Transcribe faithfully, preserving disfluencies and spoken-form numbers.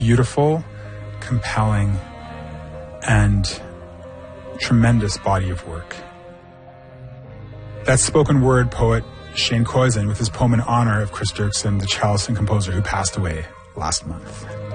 beautiful, compelling, and tremendous body of work. That's spoken word poet Shane Koyczan with his poem in honor of Chris Dirksen, the cellist and composer who passed away last month.